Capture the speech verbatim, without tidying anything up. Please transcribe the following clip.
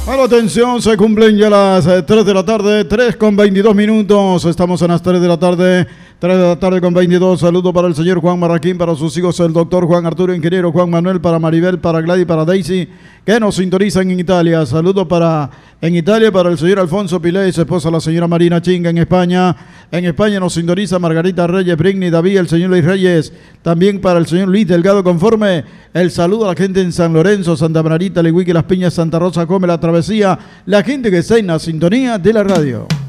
Bueno, atención, se cumplen ya las eh, tres de la tarde, tres con veintidós minutos. Estamos en las tres de la tarde, tres de la tarde con veintidós. Saludo para el señor Juan Marraquín, para sus hijos, el doctor Juan Arturo, ingeniero Juan Manuel, para Maribel, para Gladys, para Daisy, que nos sintonizan en Italia. Saludo para en Italia para el señor Alfonso Pilé y su esposa, la señora Marina Chinga, en España. En España nos sintoniza Margarita Reyes, Brigni, David, el señor Luis Reyes. También para el señor Luis Delgado Conforme. El saludo a la gente en San Lorenzo, Santa Margarita, Lehuique, Las Piñas, Santa Rosa, Come, La Travesía. La gente que está en la sintonía de la radio.